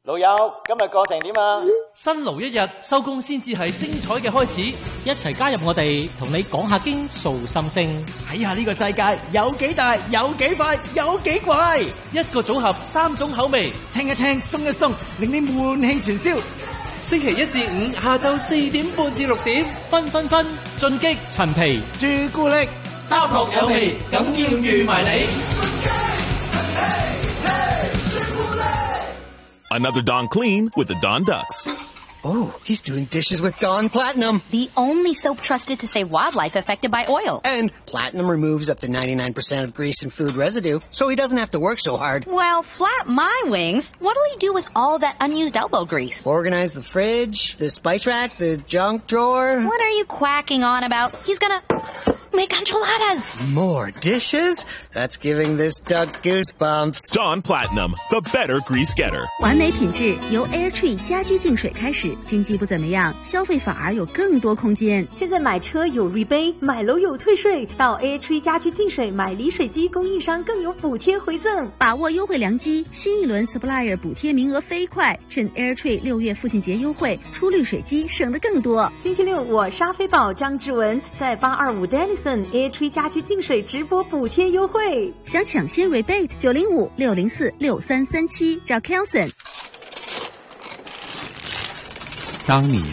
老友，今日過成點啊？ 辛勞一日，收工先至係精彩嘅開始。一齊加入我哋，同你講下經，訴心聲。 睇下呢個世界有幾大，有幾快，有幾怪。 一個組合，3種口味， 聽一聽，鬆一鬆，令你悶氣全消。 星期一至五下晝4點半至6點，分進擊陳皮朱古力， 包撲有味，梗要預埋你。 Another Dawn Clean with the Dawn Ducks. Oh, he's doing dishes with Dawn Platinum. The only soap trusted to save wildlife affected by oil. And Platinum removes up to 99% of grease and food residue, so he doesn't have to work so hard. Well, flap my wings. What'll he do with all that unused elbow grease? Organize the fridge, the spice rack, the junk drawer. What are you quacking on about? He's gonna make enchiladas. More dishes? That's giving this duck goosebumps. Dawn Platinum, the better grease getter. 完美品质由 Airtree 家居净水开始，经济不怎么样，消费反而有更多空间。 现在买车有 rebate， 买楼有退税，到 Airtree 家居净水买离水机，供应商更有补贴回赠。 把握优惠良机，新一轮 Supplier 补贴名额飞快，趁 Airtree 6月父亲节优惠，出滤水机省得更多。 星期六，我沙菲宝张志文在825 Denison Airtree 家居净水直播补贴优惠， 想抢先 rebate 905-604-6337，找 Kelson。 当你